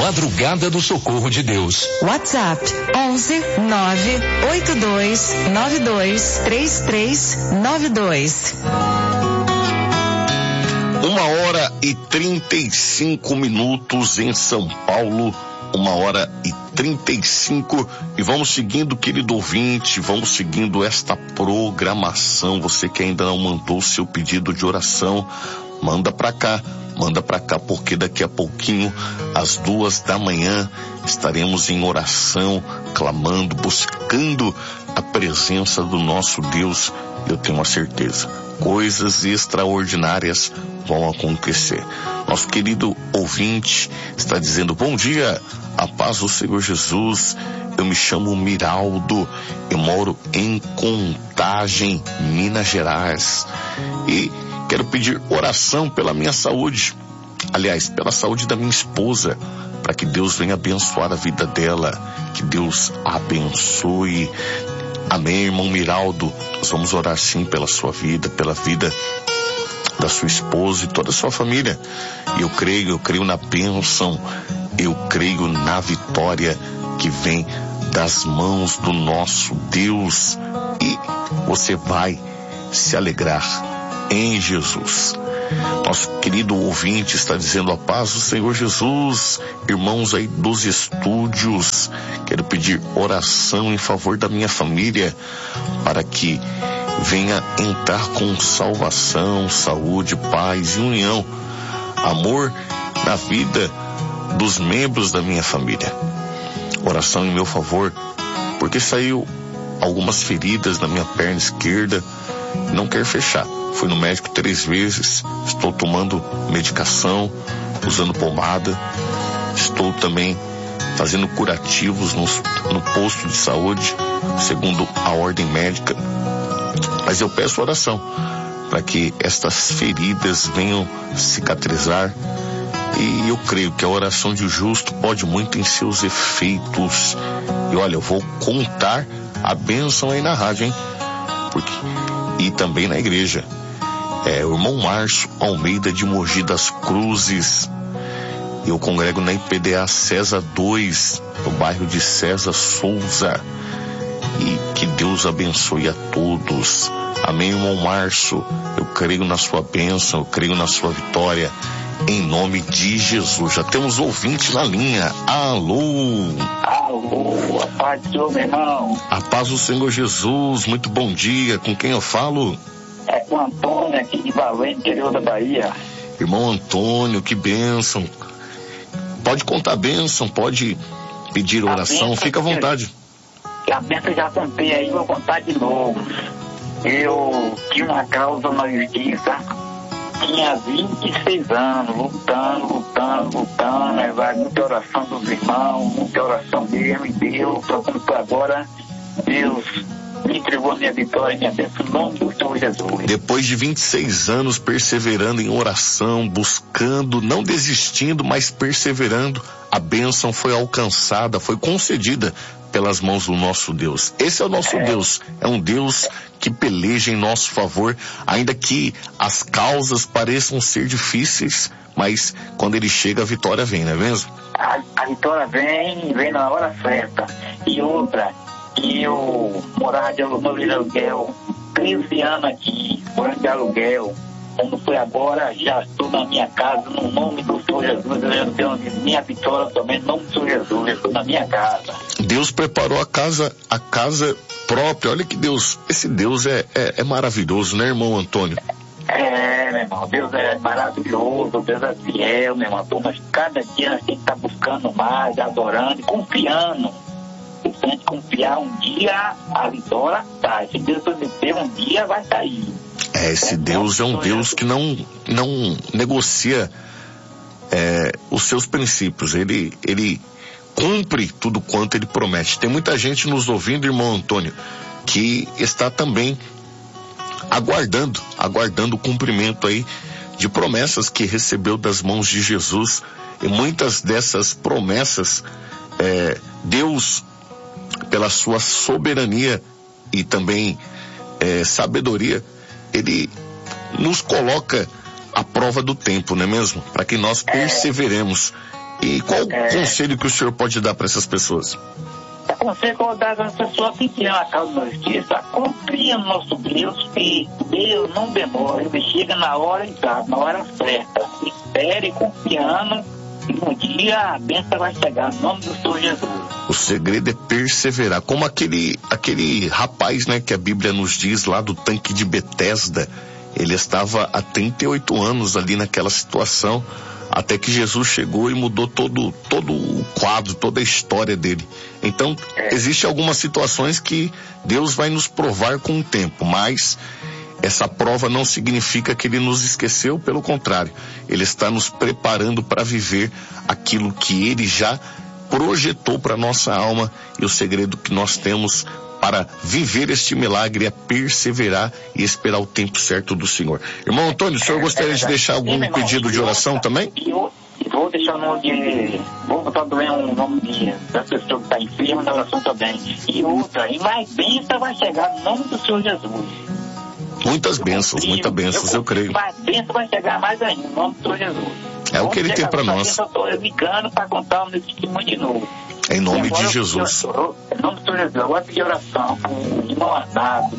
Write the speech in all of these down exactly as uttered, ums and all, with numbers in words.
Madrugada do Socorro de Deus. WhatsApp onze nove oito dois nove dois três três nove dois. Uma hora e trinta e cinco minutos em São Paulo. Uma hora e trinta e cinco. E vamos seguindo, querido ouvinte, vamos seguindo esta programação. Você que ainda não mandou o seu pedido de oração, manda pra cá. Manda pra cá, porque daqui a pouquinho, às duas da manhã, estaremos em oração, clamando, buscando a presença do nosso Deus. Eu tenho uma certeza, coisas extraordinárias vão acontecer. Nosso querido ouvinte está dizendo: bom dia, a paz do Senhor Jesus. Eu me chamo Miraldo, eu moro em Contagem, Minas Gerais, e quero pedir oração pela minha saúde, aliás, pela saúde da minha esposa, para que Deus venha abençoar a vida dela, que Deus a abençoe. Amém, irmão Miraldo. Nós vamos orar sim pela sua vida, pela vida da sua esposa e toda a sua família. E eu creio, eu creio na bênção, eu creio na vitória que vem das mãos do nosso Deus. E você vai se alegrar em Jesus. Nosso querido ouvinte está dizendo: a paz do Senhor Jesus. Irmãos aí dos estúdios, quero pedir oração em favor da minha família, para que venha entrar com salvação, saúde, paz e união, amor na vida dos membros da minha família. Oração em meu favor, porque saiu algumas feridas na minha perna esquerda e não quer fechar. Fui no médico três vezes, estou tomando medicação, usando pomada, estou também fazendo curativos no, no posto de saúde, segundo a ordem médica. Mas eu peço oração para que estas feridas venham cicatrizar, e eu creio que a oração de justo pode muito em seus efeitos. E olha, eu vou contar a bênção aí na rádio, hein? Porque, e também na igreja. É o irmão Márcio Almeida de Mogi das Cruzes. Eu congrego na I P D A César dois, no bairro de César Souza. E que Deus abençoe a todos. Amém, irmão Márcio. Eu creio na sua bênção, eu creio na sua vitória. Em nome de Jesus. Já temos ouvinte na linha. Alô. Alô, a paz do Senhor, meu irmão. A paz do Senhor Jesus. Muito bom dia. Com quem eu falo? É com o Antônio aqui de Valente, interior da Bahia. Irmão Antônio, que bênção. Pode contar a bênção, pode pedir oração, bênção, fica à vontade. A bênção eu já contei aí, vou contar de novo. Eu tinha uma causa na justiça, tinha vinte e seis anos, lutando, lutando, lutando, né? Vai muita oração dos irmãos, muita oração mesmo, e Deus, por agora, Deus me entregou minha vitória e minha bênção, em nome do Senhor Jesus. Depois de vinte e seis anos perseverando em oração, buscando, não desistindo, mas perseverando, a bênção foi alcançada, foi concedida pelas mãos do nosso Deus. Esse é o nosso é. Deus, é um Deus que peleja em nosso favor, ainda que as causas pareçam ser difíceis, mas quando ele chega a vitória vem, não é mesmo? A, a vitória vem, vem na hora certa. E outra, que eu morava de aluguel, treze anos aqui, morando de aluguel. Como foi agora, já estou na minha casa, no nome do Senhor Jesus. Eu tenho minha vitória também, no nome do Senhor Jesus. Eu estou na minha casa. Deus preparou a casa, a casa própria. Olha que Deus, esse Deus é, é, é maravilhoso, né, irmão Antônio? É, meu irmão, Deus é maravilhoso, Deus é fiel, meu irmão. Mas cada dia a gente está buscando mais, adorando e confiando. Se a gente confiar, um dia a vitória tá. Se Deus prometer, um dia vai sair. É, esse Deus é um Deus que não, não negocia é, os seus princípios. Ele, ele cumpre tudo quanto ele promete. Tem muita gente nos ouvindo, irmão Antônio, que está também aguardando, aguardando o cumprimento aí de promessas que recebeu das mãos de Jesus. E muitas dessas promessas, é, Deus, pela sua soberania e também é, sabedoria, ele nos coloca à prova do tempo, não é mesmo? Para que nós perseveremos. E qual É. o conselho que o senhor pode dar para essas pessoas? É conselho que eu vou dar às pessoas que criam a causa da justiça, confia no nosso Deus, que Deus não demora, ele chega na hora exata, na hora certa. Espere confiando e um dia a bênção vai chegar, no nome do Senhor Jesus. O segredo é perseverar, como aquele, aquele rapaz, né, que a Bíblia nos diz lá do tanque de Betesda. Ele estava há trinta e oito anos ali naquela situação, até que Jesus chegou e mudou todo, todo o quadro, toda a história dele. Então, existem algumas situações que Deus vai nos provar com o tempo, mas essa prova não significa que ele nos esqueceu, pelo contrário, ele está nos preparando para viver aquilo que ele já projetou para nossa alma, e o segredo que nós temos para viver este milagre é perseverar e esperar o tempo certo do Senhor. Irmão Antônio, o senhor gostaria de deixar algum Sim, irmão, pedido de oração outra, também? E eu, vou deixar o nome de... Vou botar também um nome de, da pessoa que está enferma na oração também. E outra, e mais bênção vai chegar no nome do Senhor Jesus. Muitas bênçãos, muitas bênçãos, eu creio. Mais bênção vai chegar mais ainda, no nome do Senhor Jesus. É o que ele tem para nós. Eu estou ligando para contar o meu testemunho de novo. Em nome de Jesus. Em nome do Senhor Jesus. Agora pedir oração para o irmão Arnaldo,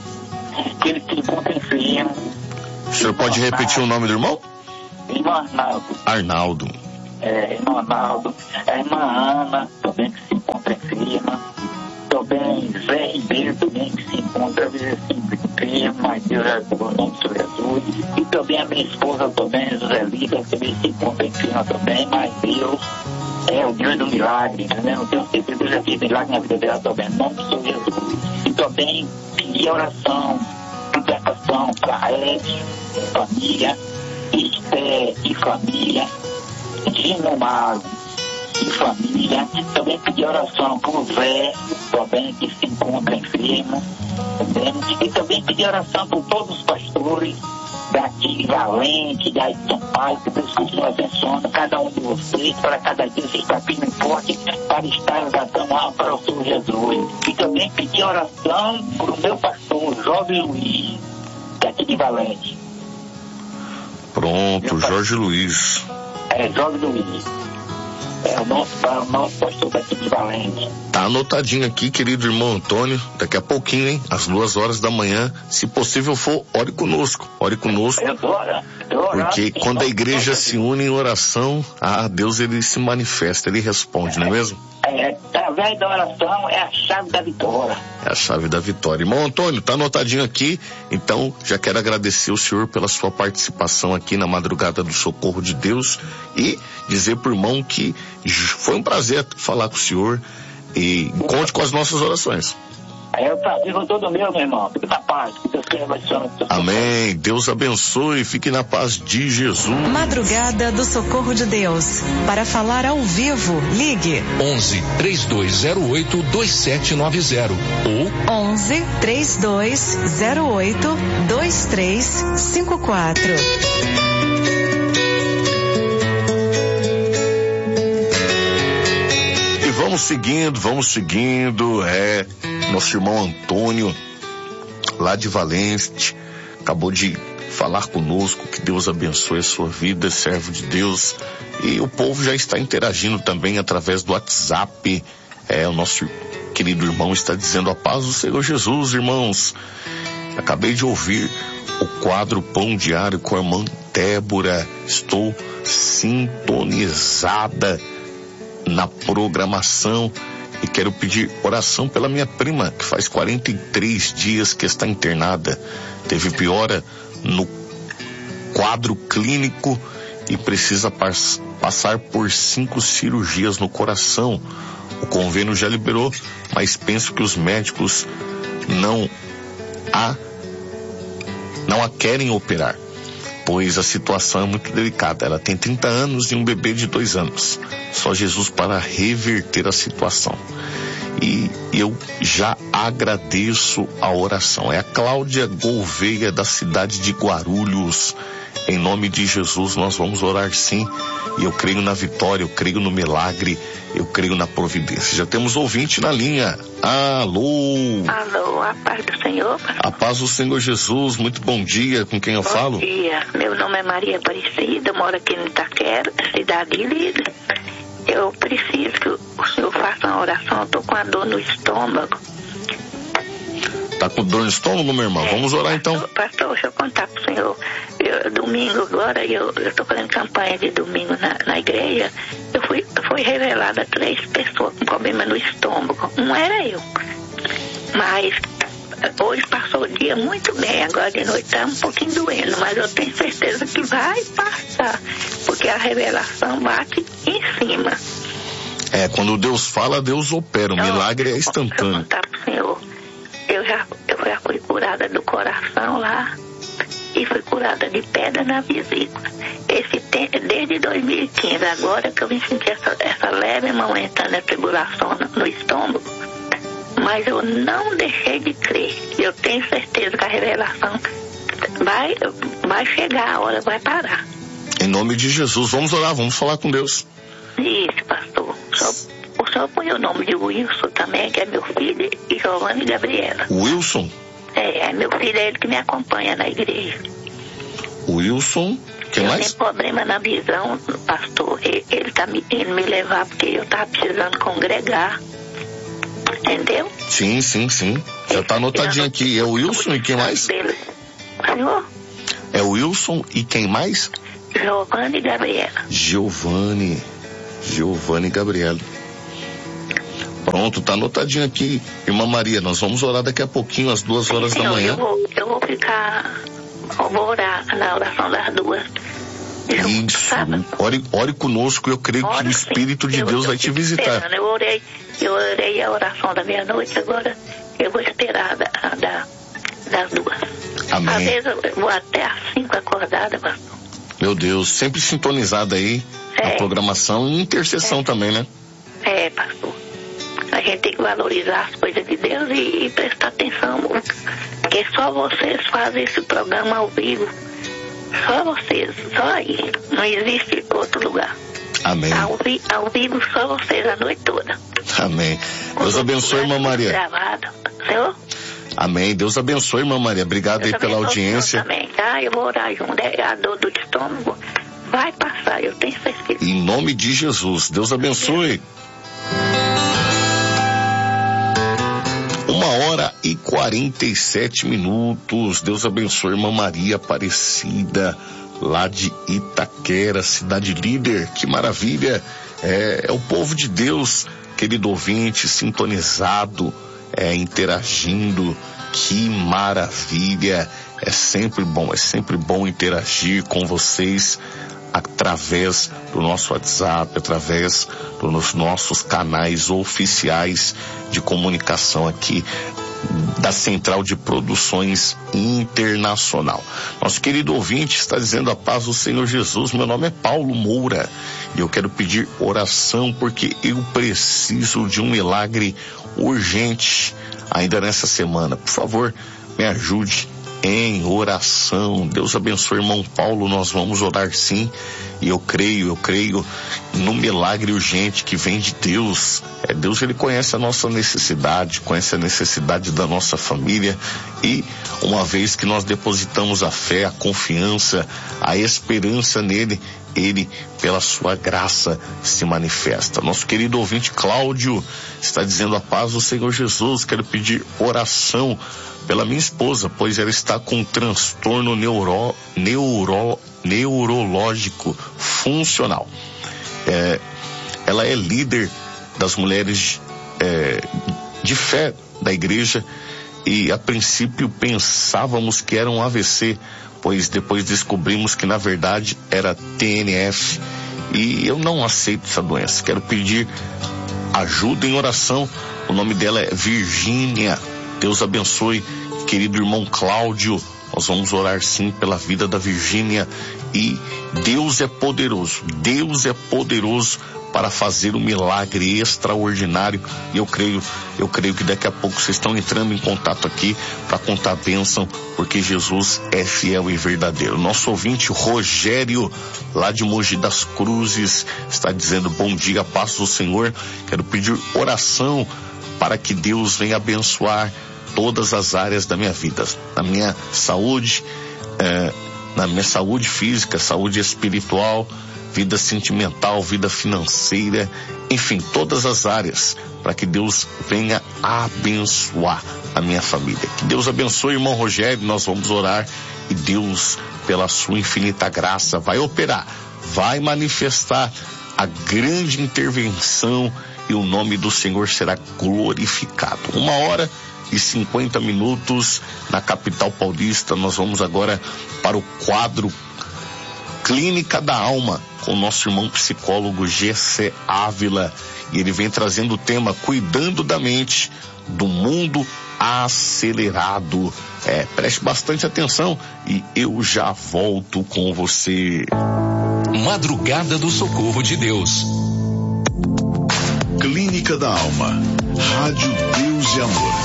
que ele se encontra enfermo. O senhor pode repetir o nome do irmão? Irmão Arnaldo. Arnaldo. É, irmão Arnaldo. A irmã Ana, também que se encontra enferma. Também Zé Ribeiro, também que se encontra enfermo, mas Deus é o nome do Senhor Jesus. E também a minha esposa, também, José Lita, que também se encontra enferma também, mas Deus é o Deus do milagre, né? Eu tenho certeza que eu já fiz milagre na vida dela também, no nome do Senhor Jesus. E também pedir oração, intercessão para Ed, família, Esté e família, Gino Mago e família. Também pedir oração para o Zé, também que se encontra enfermo, também. E também pedir oração por todos os pastores daqui de Valente, daí de São Paulo, que Deus continue abençoando cada um de vocês, para cada dia vocês estar firme e forte, para estar dando alma para o Senhor Jesus. E também pedir oração para o meu pastor, Jorge Luiz, daqui de Valente. Pronto, Meu Jorge Luiz. É, Jorge Luiz. É o nosso, o nosso pastor daqui de Valente. Tá anotadinho aqui, querido irmão Antônio, daqui a pouquinho, hein, às duas horas da manhã, se possível for, ore conosco, ore conosco, Eu tô orando, eu tô orando, porque sim, quando a nós- igreja nós- se une em oração, ah, Deus ele se manifesta, ele responde, não é mesmo? É, através da oração é a chave da vitória. É a chave da vitória. Irmão Antônio, tá anotadinho aqui, então já quero agradecer o senhor pela sua participação aqui na Madrugada do Socorro de Deus e dizer pro irmão que foi um prazer falar com o senhor e conte com as nossas orações. É o prazer com todo meu, meu irmão. Fique na paz, que Deus te abençoe. Amém. Deus abençoe, fique na paz de Jesus. Madrugada do Socorro de Deus. Para falar ao vivo, ligue onze, três dois zero oito, dois sete nove zero ou onze, três dois zero oito, dois três cinco quatro. E vamos seguindo, vamos seguindo, é, nosso irmão Antônio, lá de Valente, acabou de falar conosco, que Deus abençoe a sua vida, servo de Deus, e o povo já está interagindo também através do WhatsApp, é, o nosso querido irmão está dizendo a paz do Senhor Jesus, irmãos, acabei de ouvir o quadro Pão Diário com a irmã Débora, estou sintonizada na programação e quero pedir oração pela minha prima, que faz quarenta e três dias que está internada, teve piora no quadro clínico e precisa pas- passar por cinco cirurgias no coração. O convênio já liberou, mas penso que os médicos não a não a querem operar, pois a situação é muito delicada. Ela tem trinta anos e um bebê de dois anos. Só Jesus para reverter a situação. E eu já agradeço a oração. É a Cláudia Gouveia, da cidade de Guarulhos. Em nome de Jesus nós vamos orar sim. E eu creio na vitória, eu creio no milagre, eu creio na providência. Já temos ouvinte na linha. Alô? Alô, a paz do Senhor. A paz do Senhor Jesus, muito bom dia, com quem eu Bom falo? dia, meu nome é Maria Aparecida, moro aqui no Itaquera, cidade de Líder. eu preciso que o senhor faça uma oração. Eu tô com a dor no estômago. Tá com dor no estômago, meu irmão? É, Vamos orar pastor, então. Pastor, deixa eu contar pro senhor. Eu, domingo agora, eu, eu tô fazendo campanha de domingo na, na igreja. Eu fui, foi revelada três pessoas com problema no estômago. Um era eu. Mas hoje passou o dia muito bem. Agora de noite tá um pouquinho doendo. Mas eu tenho certeza que vai passar. Porque a revelação bate em cima. É, quando Deus fala, Deus opera. O então, milagre é instantâneo. Eu vou contar pro senhor. Eu já, eu já fui curada do coração lá e fui curada de pedra na vesícula. Esse tempo, desde dois mil e quinze, agora que eu vim sentir essa, essa leve momentânea tribulação no, no estômago, mas eu não deixei de crer. Eu tenho certeza que a revelação vai, vai chegar, a hora vai parar. Em nome de Jesus, vamos orar, vamos falar com Deus. Isso, pastor. Só O senhor põe o nome de Wilson também, que é meu filho, e Giovanni e Gabriela. Wilson? É, é meu filho, é ele que me acompanha na igreja. Wilson, que eu mais? Eu tenho problema na visão, pastor. Ele, ele tá me, indo me levar porque eu tava precisando congregar. Entendeu? Sim, sim, sim. Já tá anotadinho aqui. É o Wilson e quem mais? Dele. Senhor? É o Wilson e quem mais? Giovanni e Gabriela. Giovanni. Giovanni e Gabriela. Pronto, tá anotadinho aqui, irmã Maria. Nós vamos orar daqui a pouquinho, às duas horas Sim, da manhã. Eu vou, eu vou ficar, eu vou orar na oração das duas. Isso, ore, ore conosco, eu creio Ora, que o Espírito sim. de eu, Deus eu vai te visitar. Esperando. Eu orei, eu orei a oração da meia-noite, agora eu vou esperar da, da, das duas. Amém. Às vezes eu vou até às cinco acordada, pastor. Meu Deus, sempre sintonizada aí é. na programação e intercessão é. também, né? É, pastor. A gente tem que valorizar as coisas de Deus e, e prestar atenção, porque só vocês fazem esse programa ao vivo. Só vocês, só aí. Não existe outro lugar. Amém. Ao, vi, ao vivo, só vocês a noite toda. Amém. Deus abençoe, irmã Maria. Gravado. Senhor? Amém. Deus abençoe, irmã Maria. Obrigado Deus aí pela audiência. Também, tá? Eu vou orar junto. A dor do estômago vai passar, eu tenho certeza. Em nome de Jesus. Deus abençoe. Uma hora e quarenta e sete minutos. Deus abençoe, irmã Maria Aparecida, lá de Itaquera, cidade líder. Que maravilha. É, é o povo de Deus, querido ouvinte, sintonizado, é, interagindo. Que maravilha. É sempre bom, é sempre bom interagir com vocês através do nosso WhatsApp, através dos nossos canais oficiais de comunicação aqui da Central de Produções Internacional. Nosso querido ouvinte está dizendo: a paz do Senhor Jesus, meu nome é Paulo Moura e eu quero pedir oração porque eu preciso de um milagre urgente ainda nessa semana. Por favor, me ajude em oração. Deus abençoe, irmão Paulo. Nós vamos orar sim, e eu creio, eu creio no milagre urgente que vem de Deus. É, Deus, ele conhece a nossa necessidade, conhece a necessidade da nossa família, e uma vez que nós depositamos a fé, a confiança, a esperança nele, ele, pela sua graça, se manifesta. Nosso querido ouvinte Cláudio está dizendo: a paz do Senhor Jesus, quero pedir oração pela minha esposa, pois ela está com um transtorno neuro, neuro, neurológico funcional. É, ela é líder das mulheres é, de fé da igreja, e a princípio pensávamos que era um A V C, pois depois descobrimos que na verdade era T N F, e eu não aceito essa doença. Quero pedir ajuda em oração. O nome dela é Virgínia. Deus abençoe, querido irmão Cláudio. Nós vamos orar sim pela vida da Virgínia, e Deus é poderoso, Deus é poderoso para fazer um milagre extraordinário. E eu creio, eu creio que daqui a pouco vocês estão entrando em contato aqui para contar a bênção, porque Jesus é fiel e verdadeiro. Nosso ouvinte Rogério, lá de Mogi das Cruzes, está dizendo: bom dia, paz do Senhor. Quero pedir oração para que Deus venha abençoar todas as áreas da minha vida, na minha saúde, eh, na minha saúde física, saúde espiritual, vida sentimental, vida financeira, enfim, todas as áreas, para que Deus venha abençoar a minha família. Que Deus abençoe, irmão Rogério, nós vamos orar e Deus, pela sua infinita graça, vai operar, vai manifestar a grande intervenção e o nome do Senhor será glorificado. Uma hora e cinquenta minutos na capital paulista. Nós vamos agora para o quadro Clínica da Alma com o nosso irmão psicólogo G C Ávila, e ele vem trazendo o tema Cuidando da Mente do Mundo Acelerado. É, preste bastante atenção e eu já volto com você. Madrugada do Socorro de Deus. Clínica da Alma, Rádio Deus e Amor.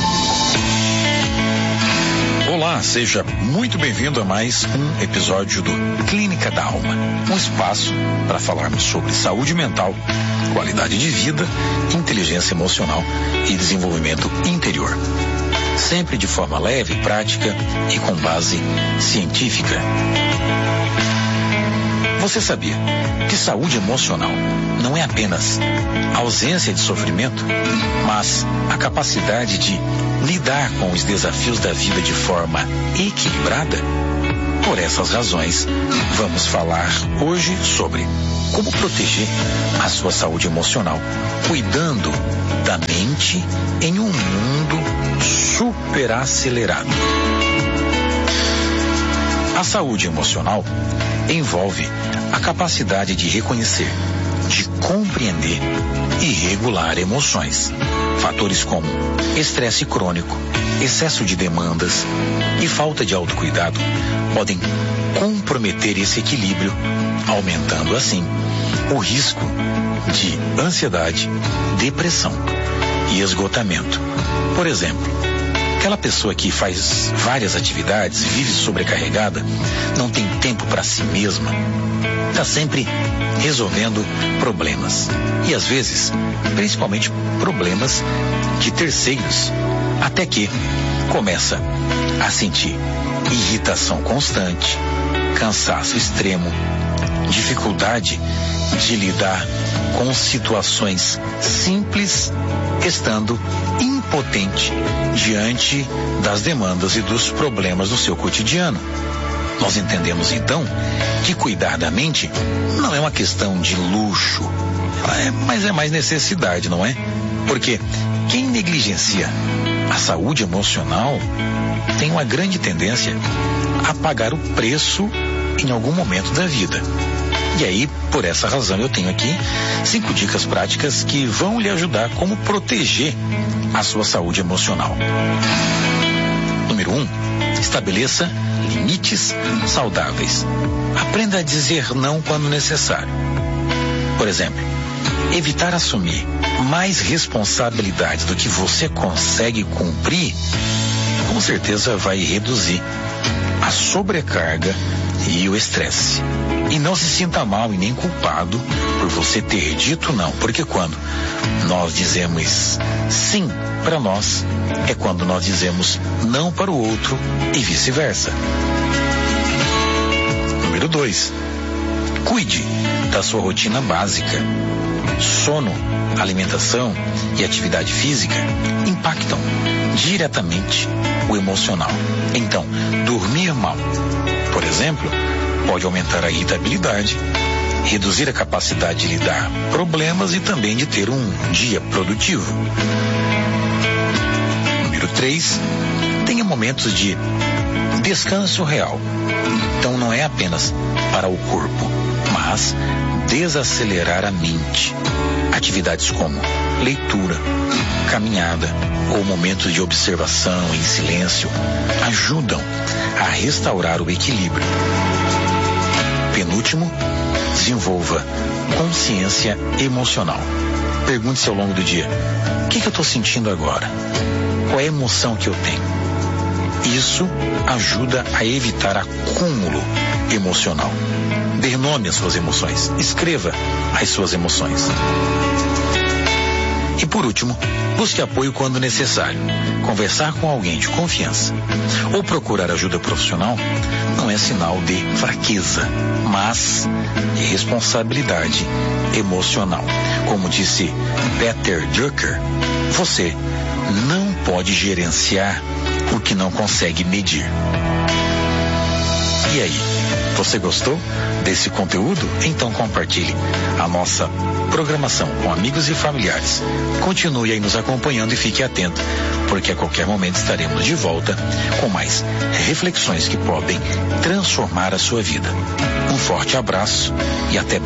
Olá, seja muito bem-vindo a mais um episódio do Clínica da Alma, um espaço para falarmos sobre saúde mental, qualidade de vida, inteligência emocional e desenvolvimento interior. Sempre de forma leve, prática e com base científica. Você sabia que saúde emocional não é apenas ausência de sofrimento, mas a capacidade de lidar com os desafios da vida de forma equilibrada? Por essas razões, vamos falar hoje sobre como proteger a sua saúde emocional, cuidando da mente em um mundo super acelerado. A saúde emocional envolve a capacidade de reconhecer, de compreender e regular emoções. Fatores como estresse crônico, excesso de demandas e falta de autocuidado podem comprometer esse equilíbrio, aumentando assim o risco de ansiedade, depressão e esgotamento. Por exemplo, aquela pessoa que faz várias atividades, vive sobrecarregada, não tem tempo para si mesma, está sempre resolvendo problemas. E às vezes, principalmente problemas de terceiros, até que começa a sentir irritação constante, cansaço extremo, dificuldade de lidar com situações simples, estando impotente diante das demandas e dos problemas do seu cotidiano. Nós entendemos então que cuidar da mente não é uma questão de luxo, é, mas é mais necessidade, não é? Porque quem negligencia a saúde emocional tem uma grande tendência a pagar o preço em algum momento da vida. E aí, por essa razão, eu tenho aqui cinco dicas práticas que vão lhe ajudar como proteger a sua saúde emocional. Número um, estabeleça limites saudáveis. Aprenda a dizer não quando necessário. Por exemplo, evitar assumir mais responsabilidades do que você consegue cumprir, com certeza vai reduzir a sobrecarga e o estresse. E não se sinta mal e nem culpado por você ter dito não, porque quando nós dizemos sim para nós, é quando nós dizemos não para o outro e vice-versa. Número dois, cuide da sua rotina básica. Sono, alimentação e atividade física impactam diretamente o emocional. Então, dormir mal, por exemplo, pode aumentar a irritabilidade, reduzir a capacidade de lidar com problemas e também de ter um dia produtivo. Número três, tenha momentos de descanso real. Então não é apenas para o corpo, mas desacelerar a mente. Atividades como leitura, caminhada ou momentos de observação em silêncio ajudam a restaurar o equilíbrio. Penúltimo, desenvolva consciência emocional. Pergunte-se ao longo do dia: o que, que eu estou sentindo agora? Qual é a emoção que eu tenho? Isso ajuda a evitar acúmulo emocional. Dê nome às suas emoções. Escreva as suas emoções. E por último, busque apoio quando necessário. Conversar com alguém de confiança ou procurar ajuda profissional não é sinal de fraqueza, mas de responsabilidade emocional. Como disse Peter Drucker, você não pode gerenciar o que não consegue medir. E aí, você gostou desse conteúdo? Então compartilhe a nossa programação com amigos e familiares. Continue aí nos acompanhando e fique atento, porque a qualquer momento estaremos de volta com mais reflexões que podem transformar a sua vida. Um forte abraço e até breve.